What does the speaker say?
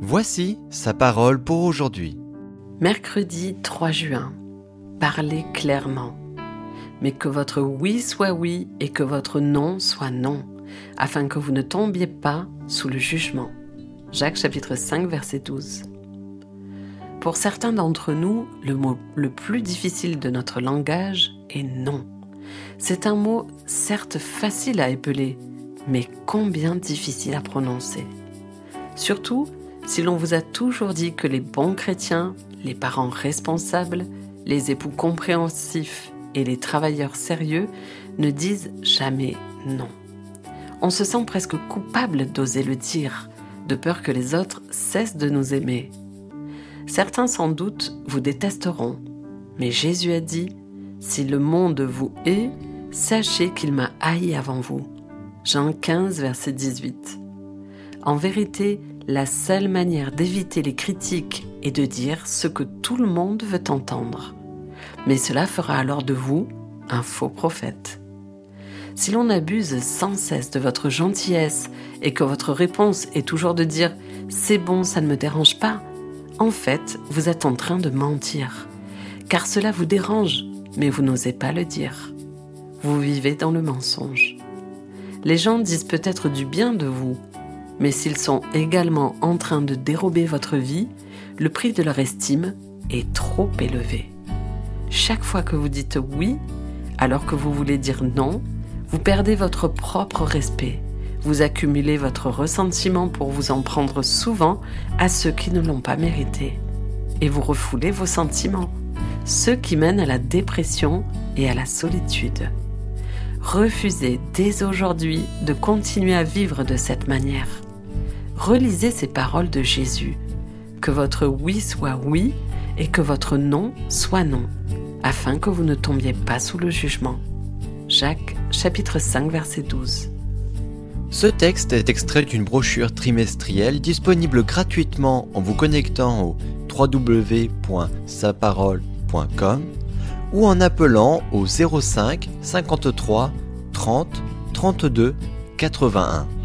Voici sa parole pour aujourd'hui. Mercredi 3 juin. Parlez clairement. Mais que votre oui soit oui et que votre non soit non, afin que vous ne tombiez pas sous le jugement. Jacques chapitre 5 verset 12. Pour certains d'entre nous, le mot le plus difficile de notre langage est non. C'est un mot certes facile à épeler, mais combien difficile à prononcer. Surtout si l'on vous a toujours dit que les bons chrétiens, les parents responsables, les époux compréhensifs et les travailleurs sérieux ne disent jamais non. On se sent presque coupable d'oser le dire, de peur que les autres cessent de nous aimer. Certains sans doute vous détesteront, mais Jésus a dit « Si le monde vous hait, sachez qu'il m'a haï avant vous ». Jean 15, verset 18. En vérité, la seule manière d'éviter les critiques est de dire ce que tout le monde veut entendre. Mais cela fera alors de vous un faux prophète. Si l'on abuse sans cesse de votre gentillesse et que votre réponse est toujours de dire « c'est bon, ça ne me dérange pas », en fait, vous êtes en train de mentir. Car cela vous dérange, mais vous n'osez pas le dire. Vous vivez dans le mensonge. Les gens disent peut-être du bien de vous, mais s'ils sont également en train de dérober votre vie, le prix de leur estime est trop élevé. Chaque fois que vous dites oui, alors que vous voulez dire non, vous perdez votre propre respect. Vous accumulez votre ressentiment pour vous en prendre souvent à ceux qui ne l'ont pas mérité. Et vous refoulez vos sentiments, ceux qui mènent à la dépression et à la solitude. Refusez dès aujourd'hui de continuer à vivre de cette manière. Relisez ces paroles de Jésus. Que votre oui soit oui et que votre non soit non, afin que vous ne tombiez pas sous le jugement. Jacques chapitre 5 verset 12. Ce texte est extrait d'une brochure trimestrielle disponible gratuitement en vous connectant au www.saparole.com ou en appelant au 05 53 30 32 81.